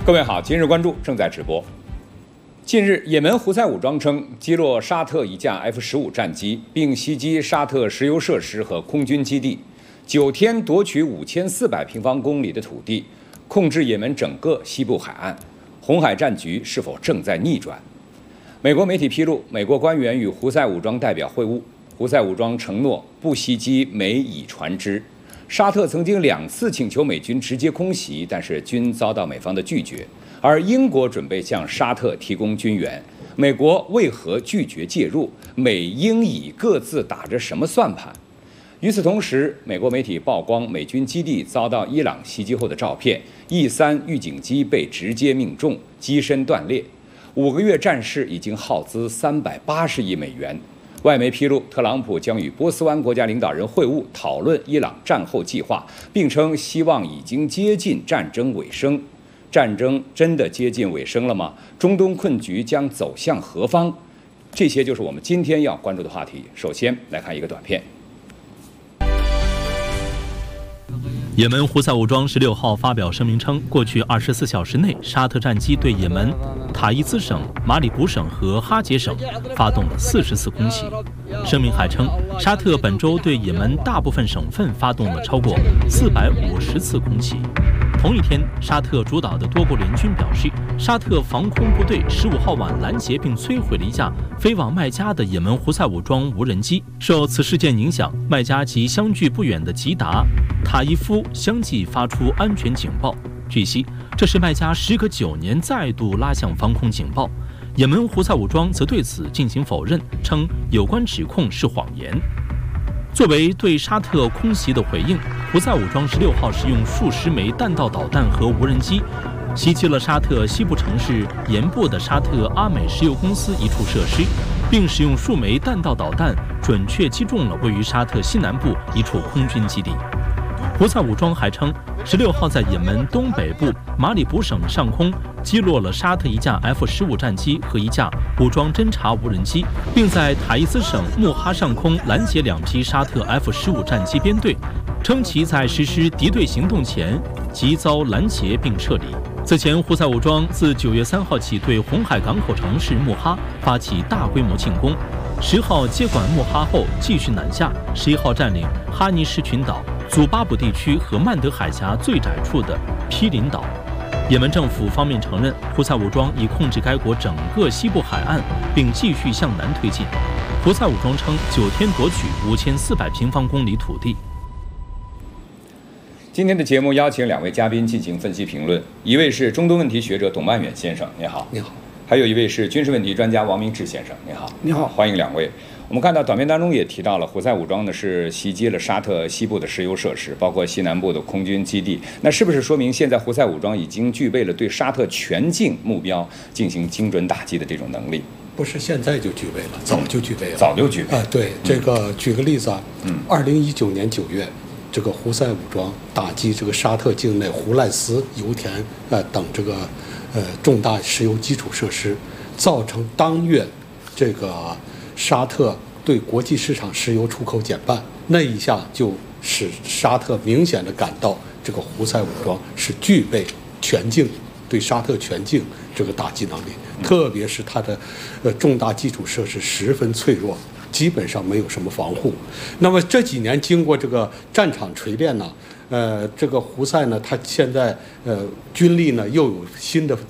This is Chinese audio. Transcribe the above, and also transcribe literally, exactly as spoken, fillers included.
各位好，今日关注正在直播。近日，也门胡塞武装称击落沙特一架 F 十五战机，并袭击沙特石油设施和空军基地，九天夺取五千四百平方公里的土地，控制也门整个西部海岸。红海战局是否正在逆转？美国媒体披露，美国官员与胡塞武装代表会晤，胡塞武装承诺不袭击美以船只。沙特曾经两次请求美军直接空袭，但是均遭到美方的拒绝。而英国准备向沙特提供军援，美国为何拒绝介入？美英以各自打着什么算盘？与此同时，美国媒体曝光美军基地遭到伊朗袭击后的照片 ，E 三预警机被直接命中，机身断裂。五个月战事已经耗资三百八十亿美元。外媒披露，特朗普将与波斯湾国家领导人会晤，讨论伊朗战后计划，并称希望已经接近战争尾声。战争真的接近尾声了吗？中东困局将走向何方？这些就是我们今天要关注的话题。首先来看一个短片。 也门胡塞武装十六号发表声明称，过去二十四小时内，沙特战机对也门塔伊兹省、马里卜省和哈杰省发动了四十次空袭。声明还称，沙特本周对也门大部分省份发动了超过四百五十次空袭。同一天，沙特主导的多国联军表示，沙特防空部队十五号晚拦截并摧毁了一架飞往麦加的也门胡塞武装无人机。受此事件影响，麦加及相距不远的吉达、塔伊夫相继发出安全警报。据悉，这是麦加时隔九年再度拉响防空警报。也门胡塞武装则对此进行否认，称有关指控是谎言。作为对沙特空袭的回应，胡塞武装十六号使用数十枚弹道导弹和无人机，袭击了沙特西部城市盐部的沙特阿美石油公司一处设施，并使用数枚弹道导弹准确击中了位于沙特西南部一处空军基地。胡塞武装还称，十六号在也门东北部马里卜省上空击落了沙特一架 F 十五战机和一架武装侦察无人机，并在塔伊斯省穆哈上空拦截两批沙特 F 十五战机编队，称其在实施敌对行动前即遭拦截并撤离。此前，胡塞武装自九月三号起对红海港口城市穆哈发起大规模进攻，十号接管穆哈后继续南下，十一号占领哈尼什群岛、祖巴卜地区和曼德海峡最窄处的毗邻岛。也门政府方面承认，胡塞武装已控制该国整个西部海岸，并继续向南推进。胡塞武装称，九天夺取五千四百平方公里土地。 今天的节目邀请两位嘉宾进行分析评论，一位是中东问题学者董万远先生，你好。 你好。 还有一位是军事问题专家王明志先生，你好。 你好， 欢迎两位。我们看到短片当中也提到了，胡塞武装呢是袭击了沙特西部的石油设施，包括西南部的空军基地。那是不是说明现在胡塞武装已经具备了对沙特全境目标进行精准打击的这种能力？ 不是现在就具备了，早就具备了。 早就具备啊、呃！对，这个举个例子啊，嗯，二零一九年九月，这个胡塞武装打击这个沙特境内胡赖斯油田呃等这个呃重大石油基础设施，造成当月这个沙特对国际市场石油出口减半，那一下就使沙特明显的感到这个胡塞武装是具备全境对沙特全境这个打击能力，特别是它的呃重大基础设施十分脆弱，基本上没有什么防护。那么这几年经过这个战场锤炼呢，呃，这个胡塞呢，它现在呃军力呢又有新的